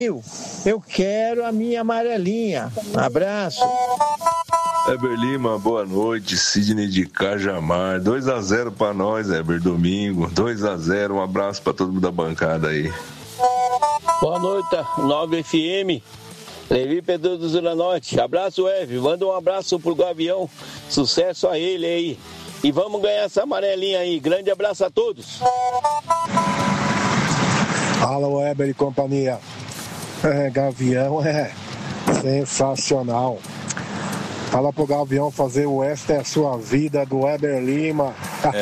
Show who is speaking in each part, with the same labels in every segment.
Speaker 1: Eu quero a minha amarelinha. Abraço.
Speaker 2: Heber Lima, boa noite. Sidney de Cajamar. 2-0 pra nós, Heber, domingo. 2-0. Um abraço pra todo mundo da bancada aí.
Speaker 3: Boa noite, 9 FM. Levi Pedro do Zona Norte. Abraço, Heber. Manda um abraço pro Gavião. Sucesso a ele aí. E vamos ganhar essa amarelinha aí. Grande abraço a todos.
Speaker 4: Alô, Heber e companhia. Gavião é sensacional. Fala pro Gavião fazer o Esta é a Sua Vida do Heber Lima.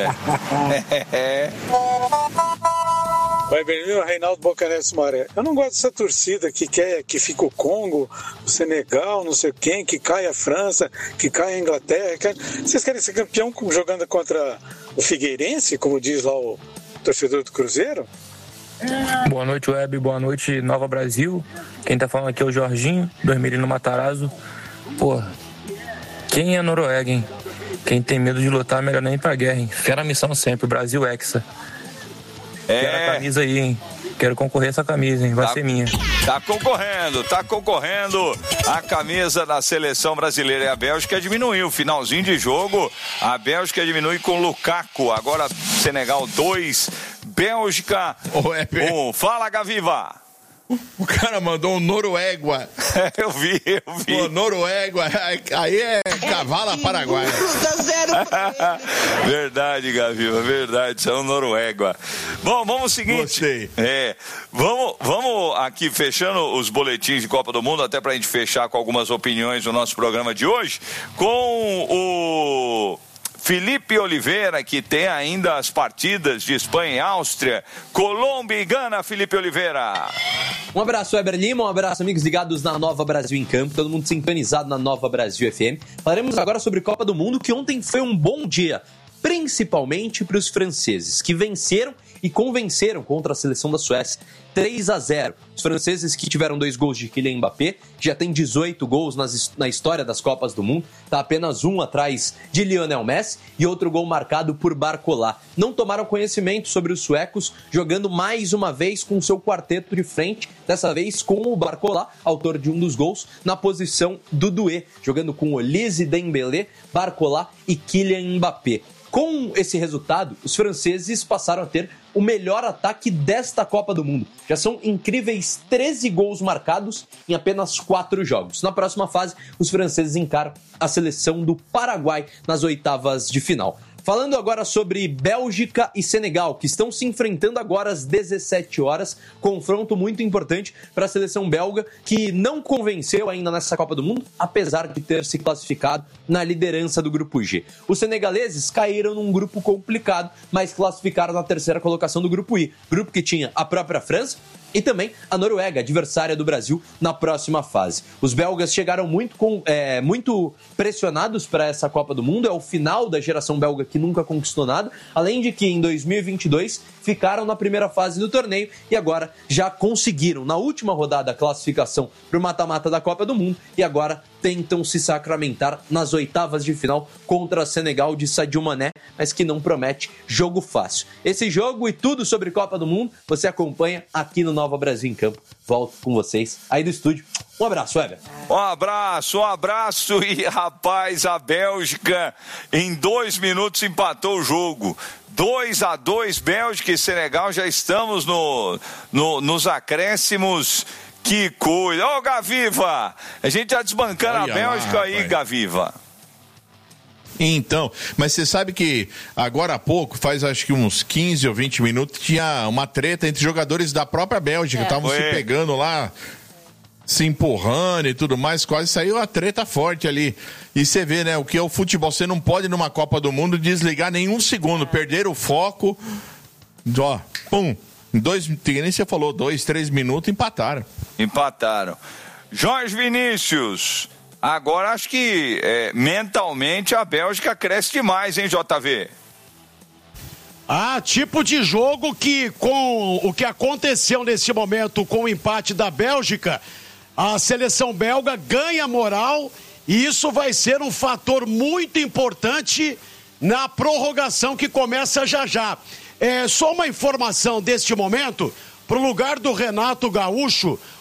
Speaker 5: O Heber Lima, Reinaldo Bocanetes Maré. Eu não gosto dessa torcida que quer que fique o Congo, o Senegal, não sei quem, que cai a França, que cai a Inglaterra. Vocês querem ser campeão jogando contra o Figueirense, como diz lá o torcedor do Cruzeiro?
Speaker 6: Boa noite, Web. Boa noite, Nova Brasil. Quem tá falando aqui é o Jorginho, do Hermelino Matarazzo. Porra, quem é Noruega, hein? Quem tem medo de lutar, melhor nem ir pra guerra, hein? Fera a missão sempre, Brasil Hexa. Quero a camisa aí, hein? Quero concorrer a essa camisa, hein? Vai ser minha.
Speaker 7: Tá concorrendo a camisa da seleção brasileira. E a Bélgica diminuiu. Finalzinho de jogo, a Bélgica diminui com Lukaku. Agora Senegal 2, Bélgica 1. Fala, Gaviva.
Speaker 8: O cara mandou um Noruega.
Speaker 7: Eu vi.
Speaker 8: Pô, Noruega, aí é cavala paraguaia.
Speaker 7: Verdade, Gaviva, verdade, isso é um Noruega. Bom, vamos ao seguinte.
Speaker 8: Gostei.
Speaker 7: Vamos aqui fechando os boletins de Copa do Mundo, até pra gente fechar com algumas opiniões do nosso programa de hoje, com o Felipe Oliveira, que tem ainda as partidas de Espanha e Áustria, Colômbia e Gana. Felipe Oliveira.
Speaker 9: Um abraço, Heber Lima, um abraço, amigos ligados na Nova Brasil em Campo, todo mundo sintonizado na Nova Brasil FM. Falaremos agora sobre Copa do Mundo, que ontem foi um bom dia, principalmente para os franceses, que venceram e convenceram contra a seleção da Suécia 3-0. Os franceses, que tiveram 2 gols de Kylian Mbappé, já tem 18 gols na história das Copas do Mundo, está apenas um atrás de Lionel Messi e outro gol marcado por Barcola. Não tomaram conhecimento sobre os suecos, jogando mais uma vez com seu quarteto de frente, dessa vez com o Barcola, autor de um dos gols, na posição do Doué, jogando com Olise, Dembélé, Barcola e Kylian Mbappé. Com esse resultado, os franceses passaram a ter o melhor ataque desta Copa do Mundo. Já são incríveis 13 gols marcados em apenas 4 jogos. Na próxima fase, os franceses encaram a seleção do Paraguai nas oitavas de final. Falando agora sobre Bélgica e Senegal, que estão se enfrentando agora às 17 horas. Confronto muito importante para a seleção belga, que não convenceu ainda nessa Copa do Mundo, apesar de ter se classificado na liderança do Grupo G. Os senegaleses caíram num grupo complicado, mas classificaram na terceira colocação do Grupo I. Grupo que tinha a própria França e também a Noruega, adversária do Brasil, na próxima fase. Os belgas chegaram muito pressionados para essa Copa do Mundo. É o final da geração belga que nunca conquistou nada, além de que em 2022 ficaram na primeira fase do torneio e agora já conseguiram, na última rodada, a classificação para o mata-mata da Copa do Mundo e agora tentam se sacramentar nas oitavas de final contra a Senegal de Sadio Mané, mas que não promete jogo fácil. Esse jogo e tudo sobre Copa do Mundo você acompanha aqui no Nova Brasil em Campo. Volto com vocês aí do estúdio. Um abraço, Weber.
Speaker 7: Um abraço e, rapaz, a Bélgica em 2 minutos empatou o jogo. 2-2, Bélgica e Senegal, já estamos nos acréscimos. Que coisa. Ô, Gaviva, a gente tá desbancando a Bélgica lá, aí, rapaz. Gaviva.
Speaker 8: Então, mas você sabe que agora há pouco, faz acho que uns 15 ou 20 minutos, tinha uma treta entre jogadores da própria Bélgica, estavam se pegando lá, se empurrando e tudo mais, quase saiu a treta forte ali. E você vê, né, o que é o futebol, você não pode numa Copa do Mundo desligar nenhum segundo, perder o foco, ó, pum, nem você falou, 2, 3 minutos, empataram.
Speaker 7: Jorge Vinícius, agora acho que mentalmente a Bélgica cresce demais, hein, JV?
Speaker 10: Tipo de jogo que, com o que aconteceu nesse momento com o empate da Bélgica, a seleção belga ganha moral e isso vai ser um fator muito importante na prorrogação que começa já. Só uma informação deste momento, para o lugar do Renato Gaúcho,